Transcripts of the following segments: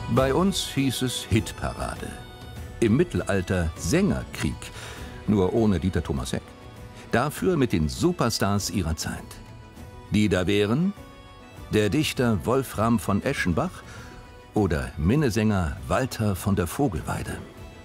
Bei uns hieß es Hitparade. Im Mittelalter Sängerkrieg, nur ohne Dieter Thomas Heck. Dafür mit den Superstars ihrer Zeit. Die da wären der Dichter Wolfram von Eschenbach oder Minnesänger Walter von der Vogelweide.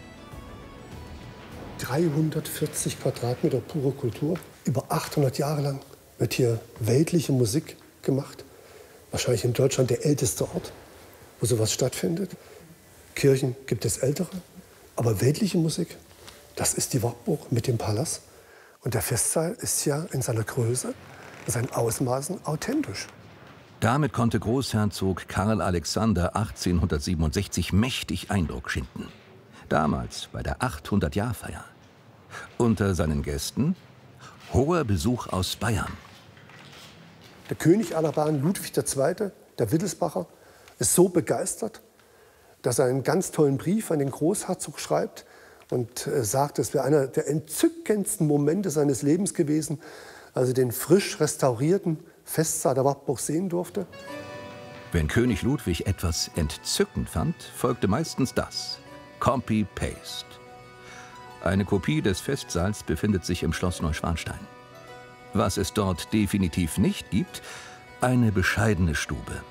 340 Quadratmeter pure Kultur. Über 800 Jahre lang wird hier weltliche Musik gemacht. Wahrscheinlich in Deutschland der älteste Ort, wo sowas stattfindet. Kirchen gibt es ältere, aber weltliche Musik, das ist die Wartburg mit dem Palas. Und der Festsaal ist ja in seiner Größe, in seinen Ausmaßen authentisch. Damit konnte Großherzog Karl Alexander 1867 mächtig Eindruck schinden. Damals bei der 800-Jahr-Feier. Unter seinen Gästen hoher Besuch aus Bayern. Der König aller Baren, Ludwig II., der Wittelsbacher, ist so begeistert, dass er einen ganz tollen Brief an den Großherzog schreibt und sagt, es wäre einer der entzückendsten Momente seines Lebens gewesen, als er den frisch restaurierten Festsaal der Wartburg sehen durfte. Wenn König Ludwig etwas entzückend fand, folgte meistens das: Copy-Paste. Eine Kopie des Festsaals befindet sich im Schloss Neuschwanstein. Was es dort definitiv nicht gibt, eine bescheidene Stube.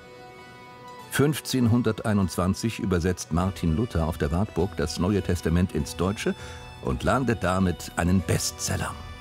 1521 übersetzt Martin Luther auf der Wartburg das Neue Testament ins Deutsche und landet damit einen Bestseller.